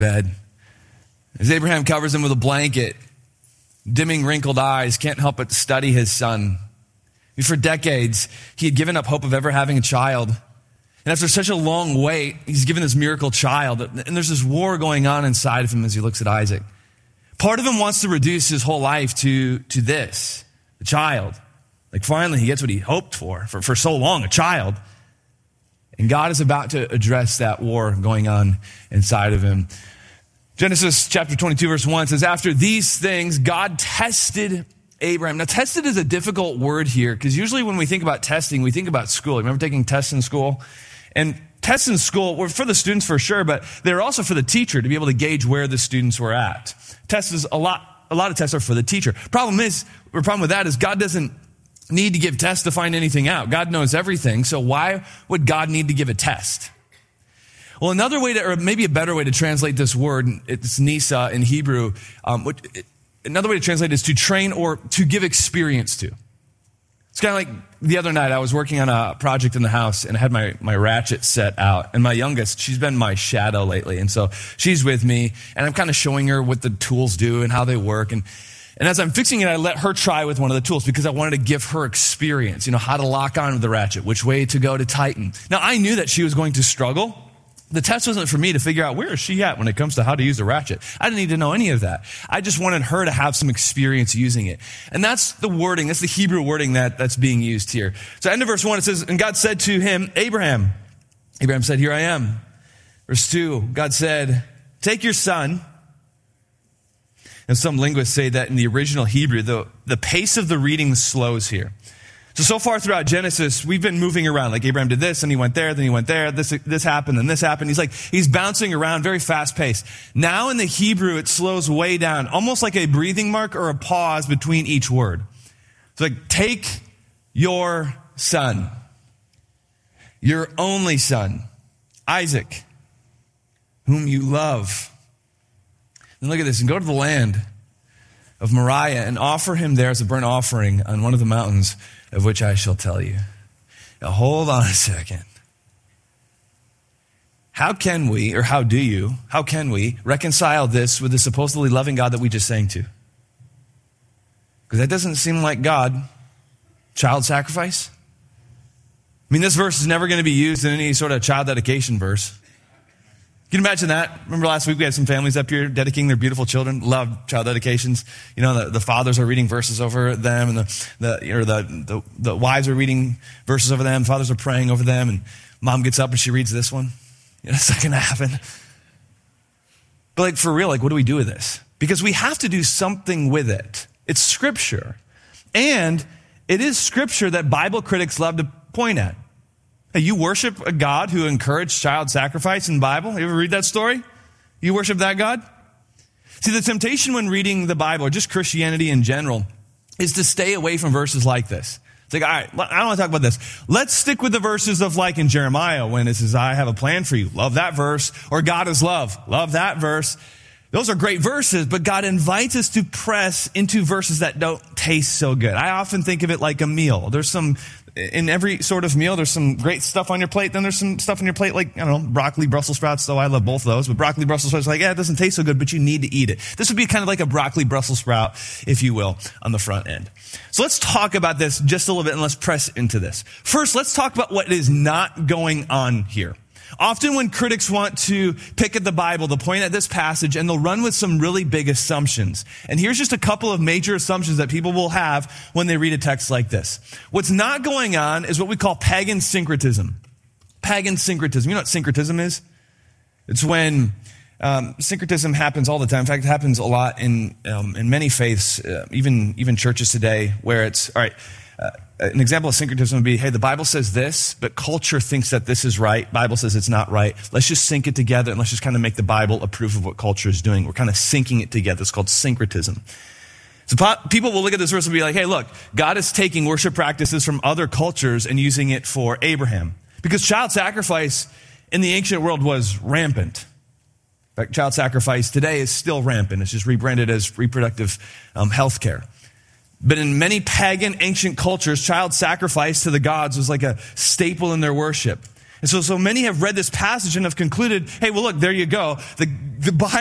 bed. As Abraham covers him with a blanket, dimming wrinkled eyes, can't help but study his son. For decades, he had given up hope of ever having a child. And after such a long wait, he's given this miracle child. And there's this war going on inside of him as he looks at Isaac. Part of him wants to reduce his whole life to this, the child. Like finally he gets what he hoped for so long, a child. And God is about to address that war going on inside of him. Genesis chapter 22 verse 1 says, after these things, God tested Abraham. Now, tested is a difficult word here because usually when we think about testing, we think about school. Remember taking tests in school? And tests in school were for the students for sure, but they're also for the teacher to be able to gauge where the students were at. Tests is a lot of tests are for the teacher. Problem with that is God doesn't need to give tests to find anything out. God knows everything. So why would God need to give a test? Well, another way to, or maybe a better way to translate this word, it's nisa in Hebrew. Another way to translate it is to train or to give experience to. It's kind of like the other night I was working on a project in the house and I had my ratchet set out. And my youngest, she's been my shadow lately. And so she's with me and I'm kind of showing her what the tools do and how they work. And as I'm fixing it, I let her try with one of the tools because I wanted to give her experience, how to lock on with the ratchet, which way to go to tighten. Now, I knew that she was going to struggle. The test wasn't for me to figure out where is she at when it comes to how to use a ratchet. I didn't need to know any of that. I just wanted her to have some experience using it. And that's the wording, that's the Hebrew wording that's being used here. So end of verse 1, it says, and God said to him, Abraham. Abraham said, here I am. Verse 2, God said, take your son. And some linguists say that in the original Hebrew, the pace of the reading slows here. So far throughout Genesis, we've been moving around. Like Abraham did this, and he went there, then he went there. This happened, then this happened. He's bouncing around, very fast paced. Now in the Hebrew, it slows way down, almost like a breathing mark or a pause between each word. It's like, take your son, your only son, Isaac, whom you love. And look at this, and go to the land of Moriah and offer him there as a burnt offering on one of the mountains of which I shall tell you. Now hold on a second. How can we reconcile this with the supposedly loving God that we just sang to? Because that doesn't seem like God. Child sacrifice? I mean, this verse is never going to be used in any sort of child dedication verse. Can you imagine that? Remember last week we had some families up here dedicating their beautiful children. Love child dedications. The fathers are reading verses over them, and the wives are reading verses over them. Fathers are praying over them, and mom gets up and she reads this one. It's not going to happen. But for real, what do we do with this? Because we have to do something with it. It's scripture, and it is scripture that Bible critics love to point at. Hey, you worship a God who encouraged child sacrifice in the Bible? You ever read that story? You worship that God? See, the temptation when reading the Bible, or just Christianity in general, is to stay away from verses like this. It's like, all right, I don't want to talk about this. Let's stick with the verses of in Jeremiah when it says, I have a plan for you. Love that verse. Or God is love. Love that verse. Those are great verses, but God invites us to press into verses that don't taste so good. I often think of it like a meal. In every sort of meal, there's some great stuff on your plate. Then there's some stuff on your plate broccoli, Brussels sprouts, though I love both of those. But broccoli, Brussels sprouts, it doesn't taste so good, but you need to eat it. This would be kind of like a broccoli, Brussels sprout, if you will, on the front end. So let's talk about this just a little bit and let's press into this. First, let's talk about what is not going on here. Often when critics want to pick at the Bible, they'll point at this passage and they'll run with some really big assumptions. And here's just a couple of major assumptions that people will have when they read a text like this. What's not going on is what we call pagan syncretism. Pagan syncretism. You know what syncretism is? It's when syncretism happens all the time. In fact, it happens a lot in many faiths, even churches today, where it's, all right, an example of syncretism would be, hey, the Bible says this, but culture thinks that this is right. Bible says it's not right. Let's just sync it together and let's just kind of make the Bible approve of what culture is doing. We're kind of syncing it together. It's called syncretism. So people will look at this verse and be like, hey, look, God is taking worship practices from other cultures and using it for Abraham. Because child sacrifice in the ancient world was rampant. In fact, child sacrifice today is still rampant. It's just rebranded as reproductive health care. But in many pagan ancient cultures, child sacrifice to the gods was like a staple in their worship. And so many have read this passage and have concluded, hey, well, look, there you go. The Bible